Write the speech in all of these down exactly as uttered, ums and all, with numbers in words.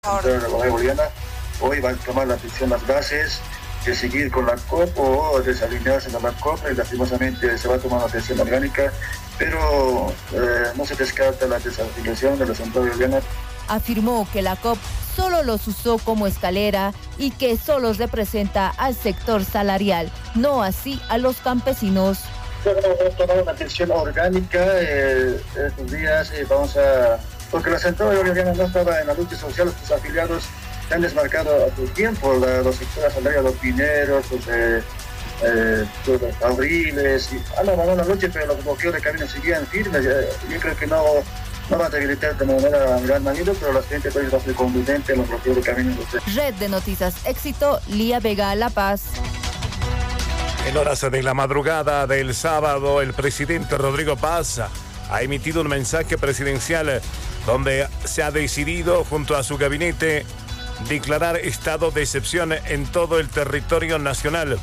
de la Guardia Boliviana hoy van a tomar la decisión las bases de seguir con la C O P o desalinearse de la C O P y lastimosamente se va a tomar la decisión orgánica, pero eh, no se descarta la desafiliación de la Central Boliviana. Afirmó que la C O P solo los usó como escalera y que solo representa al sector salarial, no así a los campesinos. Vamos a tomar una decisión orgánica eh, estos días y vamos a... Porque la Central Boliviana no estaba en la lucha social, sus afiliados se han desmarcado a su tiempo, la, los sectores salariales, los mineros, los, eh, eh, los fabriles, y han abandonado la lucha, pero los bloqueos de caminos seguían firmes. Yo creo que no, no va a debilitar de manera gran manera, pero la gente puede ser contundente en los bloqueos de caminos. Red de Noticias Éxito, Lía Vega, La Paz. En horas de la madrugada del sábado, el presidente Rodrigo Paz ha emitido un mensaje presidencial donde se ha decidido, junto a su gabinete, declarar estado de excepción en todo el territorio nacional.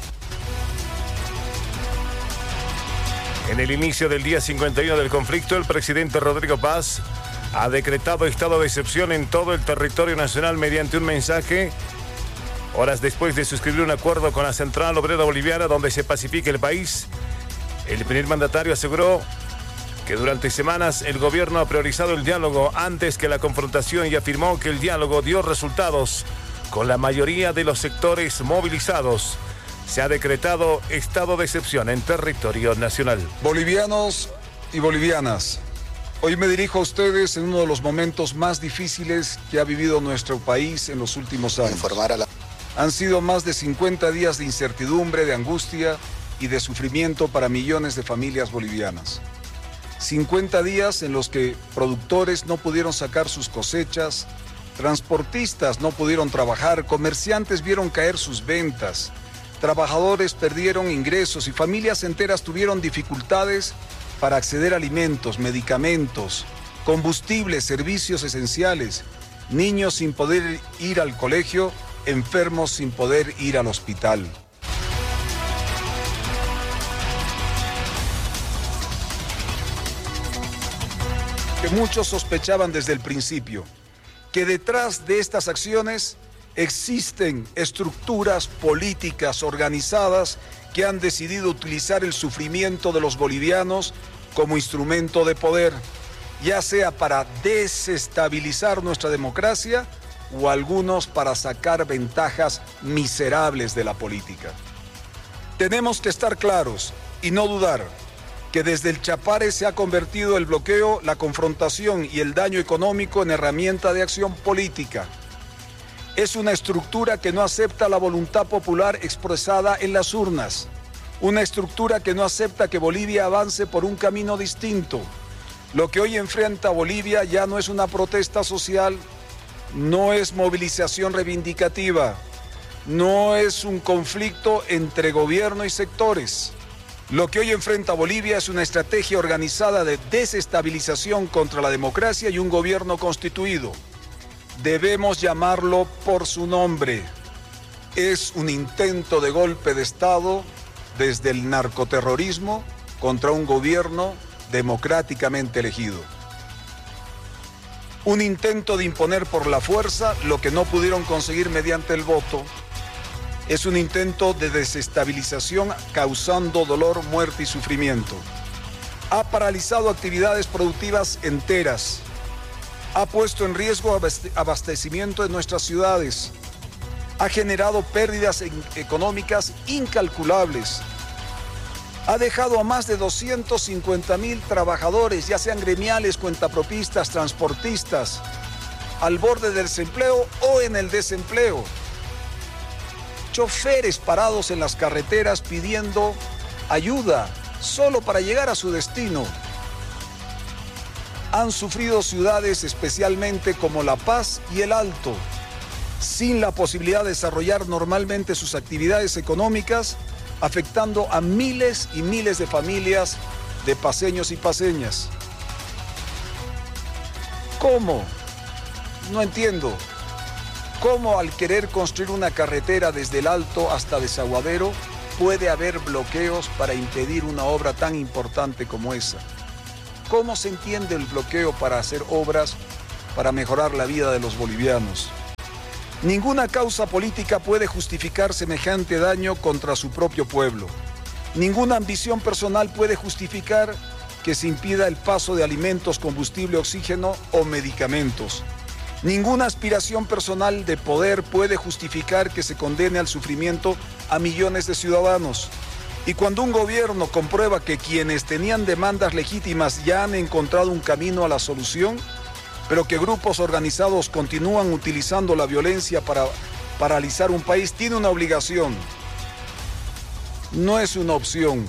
En el inicio del día cincuenta y uno del conflicto, el presidente Rodrigo Paz ha decretado estado de excepción en todo el territorio nacional mediante un mensaje, horas después de suscribir un acuerdo con la Central Obrera Boliviana donde se pacifique el país. El primer mandatario aseguró que durante semanas el gobierno ha priorizado el diálogo antes que la confrontación y afirmó que el diálogo dio resultados con la mayoría de los sectores movilizados. Se ha decretado estado de excepción en territorio nacional. Bolivianos y bolivianas, hoy me dirijo a ustedes en uno de los momentos más difíciles que ha vivido nuestro país en los últimos años. Informar a la... Han sido más de cincuenta días de incertidumbre, de angustia y de sufrimiento para millones de familias bolivianas. cincuenta días en los que productores no pudieron sacar sus cosechas, transportistas no pudieron trabajar, comerciantes vieron caer sus ventas, trabajadores perdieron ingresos y familias enteras tuvieron dificultades para acceder a alimentos, medicamentos, combustibles, servicios esenciales, niños sin poder ir al colegio, enfermos sin poder ir al hospital. Que muchos sospechaban desde el principio, que detrás de estas acciones existen estructuras políticas organizadas que han decidido utilizar el sufrimiento de los bolivianos como instrumento de poder, ya sea para desestabilizar nuestra democracia o algunos para sacar ventajas miserables de la política. Tenemos que estar claros y no dudar que desde el Chapare se ha convertido el bloqueo, la confrontación y el daño económico en herramienta de acción política. Es una estructura que no acepta la voluntad popular expresada en las urnas, una estructura que no acepta que Bolivia avance por un camino distinto. Lo que hoy enfrenta Bolivia ya no es una protesta social, no es movilización reivindicativa, no es un conflicto entre gobierno y sectores. Lo que hoy enfrenta Bolivia es una estrategia organizada de desestabilización contra la democracia y un gobierno constituido. Debemos llamarlo por su nombre. Es un intento de golpe de Estado desde el narcoterrorismo contra un gobierno democráticamente elegido. Un intento de imponer por la fuerza lo que no pudieron conseguir mediante el voto. Es un intento de desestabilización causando dolor, muerte y sufrimiento. Ha paralizado actividades productivas enteras. Ha puesto en riesgo abastecimiento de nuestras ciudades. Ha generado pérdidas económicas incalculables. Ha dejado a más de doscientos cincuenta mil trabajadores, ya sean gremiales, cuentapropistas, transportistas, al borde del desempleo o en el desempleo. Choferes parados en las carreteras pidiendo ayuda solo para llegar a su destino. Han sufrido ciudades especialmente como La Paz y El Alto, sin la posibilidad de desarrollar normalmente sus actividades económicas, afectando a miles y miles de familias de paceños y paceñas. ¿Cómo? No entiendo. ¿Cómo al querer construir una carretera desde El Alto hasta Desaguadero puede haber bloqueos para impedir una obra tan importante como esa? ¿Cómo se entiende el bloqueo para hacer obras para mejorar la vida de los bolivianos? Ninguna causa política puede justificar semejante daño contra su propio pueblo. Ninguna ambición personal puede justificar que se impida el paso de alimentos, combustible, oxígeno o medicamentos. Ninguna aspiración personal de poder puede justificar que se condene al sufrimiento a millones de ciudadanos. Y cuando un gobierno comprueba que quienes tenían demandas legítimas ya han encontrado un camino a la solución, pero que grupos organizados continúan utilizando la violencia para paralizar un país, tiene una obligación. No es una opción.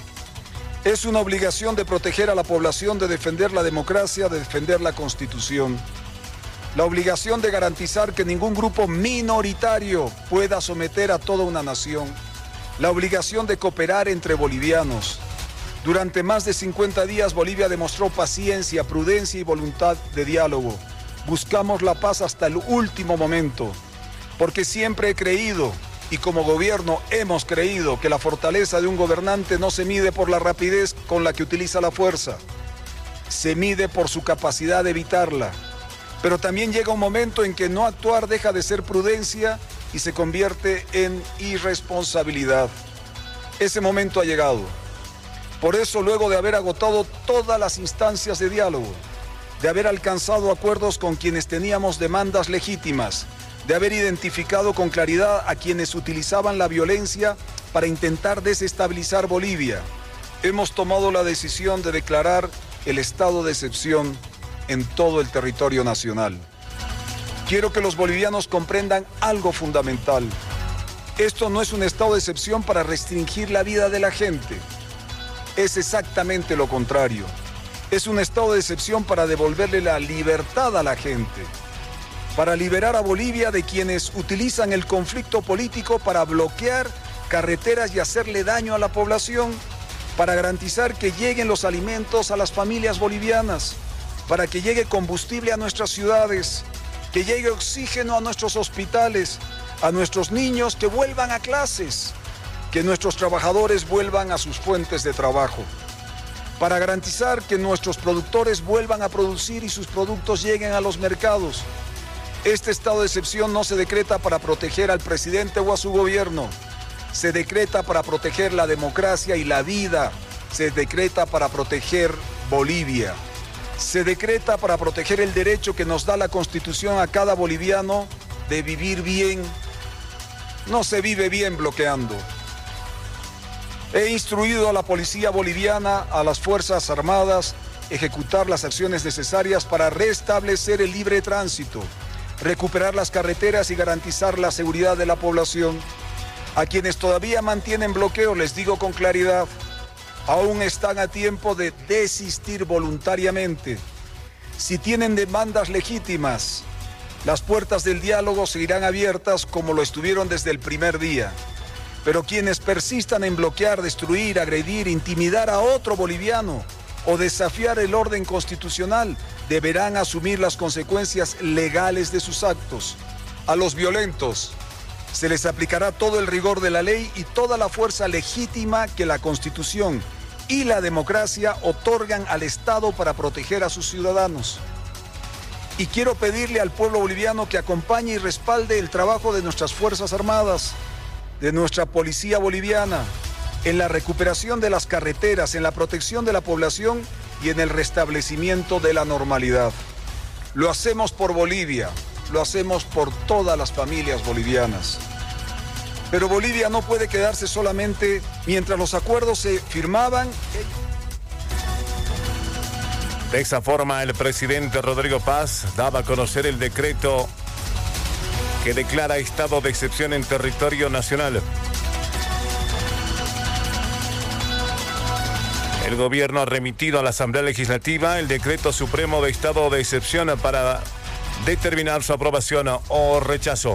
Es una obligación de proteger a la población, de defender la democracia, de defender la Constitución. La obligación de garantizar que ningún grupo minoritario pueda someter a toda una nación. La obligación de cooperar entre bolivianos. Durante más de cincuenta días Bolivia demostró paciencia, prudencia y voluntad de diálogo. Buscamos la paz hasta el último momento, porque siempre he creído, y como gobierno hemos creído, que la fortaleza de un gobernante no se mide por la rapidez con la que utiliza la fuerza, se mide por su capacidad de evitarla. Pero también llega un momento en que no actuar deja de ser prudencia y se convierte en irresponsabilidad. Ese momento ha llegado. Por eso, luego de haber agotado todas las instancias de diálogo, de haber alcanzado acuerdos con quienes teníamos demandas legítimas, de haber identificado con claridad a quienes utilizaban la violencia para intentar desestabilizar Bolivia, hemos tomado la decisión de declarar el estado de excepción en todo el territorio nacional. Quiero que los bolivianos comprendan algo fundamental. Esto no es un estado de excepción para restringir la vida de la gente. Es exactamente lo contrario. Es un estado de excepción para devolverle la libertad a la gente, para liberar a Bolivia de quienes utilizan el conflicto político para bloquear carreteras y hacerle daño a la población, para garantizar que lleguen los alimentos a las familias bolivianas, para que llegue combustible a nuestras ciudades, que llegue oxígeno a nuestros hospitales, a nuestros niños que vuelvan a clases, que nuestros trabajadores vuelvan a sus fuentes de trabajo, para garantizar que nuestros productores vuelvan a producir y sus productos lleguen a los mercados. Este estado de excepción no se decreta para proteger al presidente o a su gobierno, se decreta para proteger la democracia y la vida, se decreta para proteger Bolivia, se decreta para proteger el derecho que nos da la Constitución a cada boliviano de vivir bien. No se vive bien bloqueando. He instruido a la policía boliviana, a las Fuerzas Armadas, ejecutar las acciones necesarias para restablecer el libre tránsito, recuperar las carreteras y garantizar la seguridad de la población. A quienes todavía mantienen bloqueo les digo con claridad, aún están a tiempo de desistir voluntariamente. Si tienen demandas legítimas, las puertas del diálogo seguirán abiertas como lo estuvieron desde el primer día. Pero quienes persistan en bloquear, destruir, agredir, intimidar a otro boliviano o desafiar el orden constitucional deberán asumir las consecuencias legales de sus actos. A los violentos se les aplicará todo el rigor de la ley y toda la fuerza legítima que la Constitución y la democracia otorgan al Estado para proteger a sus ciudadanos. Y quiero pedirle al pueblo boliviano que acompañe y respalde el trabajo de nuestras Fuerzas Armadas, de nuestra policía boliviana, en la recuperación de las carreteras, en la protección de la población y en el restablecimiento de la normalidad. Lo hacemos por Bolivia, lo hacemos por todas las familias bolivianas. Pero Bolivia no puede quedarse solamente mientras los acuerdos se firmaban. De esa forma, el presidente Rodrigo Paz daba a conocer el decreto que declara estado de excepción en territorio nacional. El gobierno ha remitido a la Asamblea Legislativa el decreto supremo de estado de excepción para determinar su aprobación o rechazo.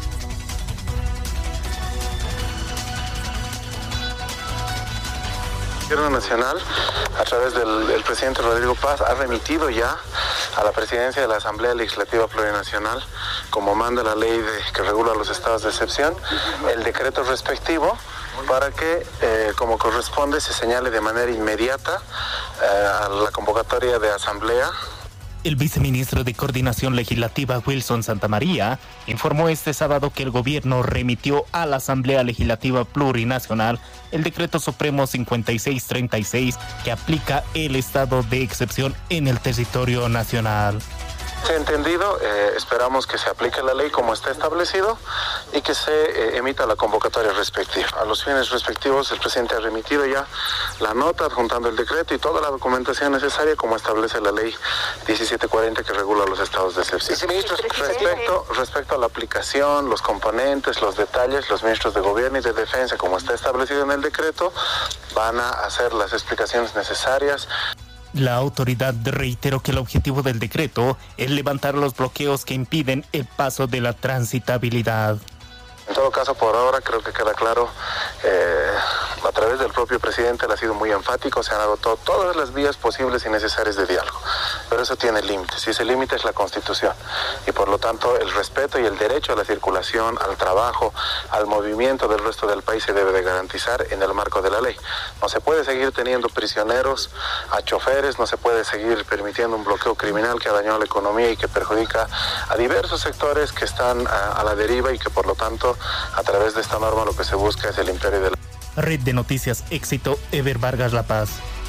El Gobierno Nacional, a través del, del presidente Rodrigo Paz, ha remitido ya a la presidencia de la Asamblea Legislativa Plurinacional, como manda la ley de, que regula los estados de excepción, el decreto respectivo para que, eh, como corresponde, se señale de manera inmediata eh, a la convocatoria de asamblea. El viceministro de Coordinación Legislativa, Wilson Santamaría, informó este sábado que el gobierno remitió a la Asamblea Legislativa Plurinacional el Decreto Supremo cincuenta y seis treinta y seis que aplica el estado de excepción en el territorio nacional. Se ha entendido, eh, esperamos que se aplique la ley como está establecido y que se eh, emita la convocatoria respectiva. A los fines respectivos, el presidente ha remitido ya la nota adjuntando el decreto y toda la documentación necesaria como establece la ley diecisiete cuarenta que regula los estados de excepción. Sí, ministros, respecto, respecto a la aplicación, los componentes, los detalles, los ministros de Gobierno y de Defensa, como está establecido en el decreto, van a hacer las explicaciones necesarias. La autoridad reiteró que el objetivo del decreto es levantar los bloqueos que impiden el paso de la transitabilidad. En todo caso, por ahora creo que queda claro, eh, a través del propio presidente él ha sido muy enfático, se han agotado todas las vías posibles y necesarias de diálogo, pero eso tiene límites y ese límite es la Constitución y por lo tanto el respeto y el derecho a la circulación, al trabajo, al movimiento del resto del país se debe de garantizar en el marco de la ley. No se puede seguir teniendo prisioneros a choferes, no se puede seguir permitiendo un bloqueo criminal que ha dañado la economía y que perjudica a diversos sectores que están a, a la deriva y que por lo tanto a través de esta norma lo que se busca es el imperio de la... Red de Noticias Éxito, Ever Vargas La Paz.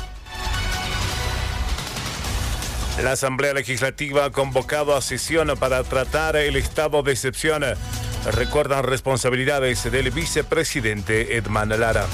La Asamblea Legislativa ha convocado a sesión para tratar el estado de excepción. Recuerdan responsabilidades del vicepresidente Edman Lara.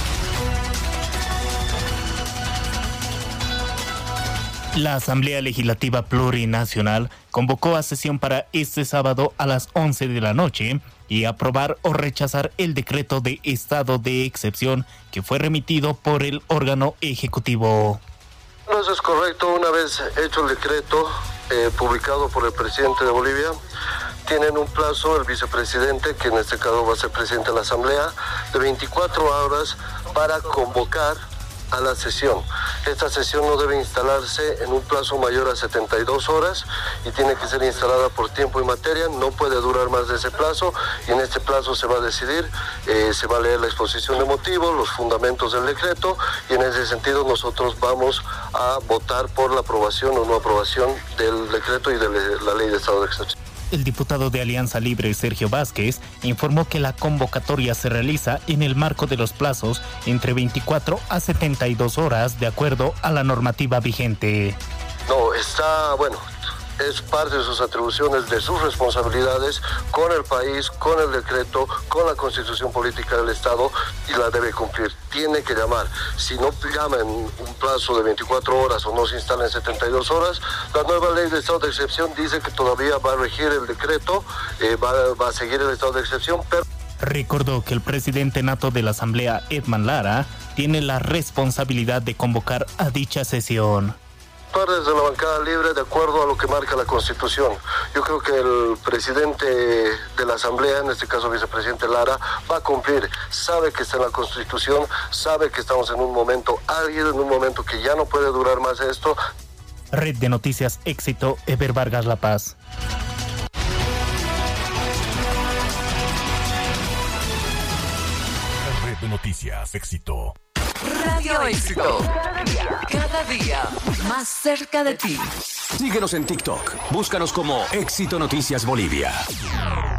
La Asamblea Legislativa Plurinacional convocó a sesión para este sábado a las once de la noche y aprobar o rechazar el decreto de estado de excepción que fue remitido por el órgano ejecutivo. No, eso es correcto. Una vez hecho el decreto eh, publicado por el presidente de Bolivia, tienen un plazo el vicepresidente, que en este caso va a ser presidente de la Asamblea, de veinticuatro horas para convocar a la sesión. Esta sesión no debe instalarse en un plazo mayor a setenta y dos horas y tiene que ser instalada por tiempo y materia, no puede durar más de ese plazo y en este plazo se va a decidir, eh, se va a leer la exposición de motivos, los fundamentos del decreto y en ese sentido nosotros vamos a votar por la aprobación o no aprobación del decreto y de la ley de estado de excepción. El diputado de Alianza Libre, Sergio Vázquez, informó que la convocatoria se realiza en el marco de los plazos entre veinticuatro a setenta y dos horas de acuerdo a la normativa vigente. No, está, bueno, es parte de sus atribuciones, de sus responsabilidades con el país, con el decreto, con la Constitución Política del Estado y la debe cumplir. Tiene que llamar. Si no llama en un plazo de veinticuatro horas o no se instala en setenta y dos horas, la nueva ley de estado de excepción dice que todavía va a regir el decreto, eh, va, va a seguir el estado de excepción, pero... Recordó que el presidente nato de la Asamblea, Edman Lara, tiene la responsabilidad de convocar a dicha sesión. Desde la bancada libre, de acuerdo a lo que marca la Constitución. Yo creo que el presidente de la Asamblea, en este caso vicepresidente Lara, va a cumplir. Sabe que está en la Constitución, sabe que estamos en un momento álgido, en un momento que ya no puede durar más esto. Red de Noticias Éxito, Ever Vargas La Paz. Red de Noticias Éxito. Radio Éxito. Cada día, cada día más cerca de ti. Síguenos en TikTok. Búscanos como Éxito Noticias Bolivia.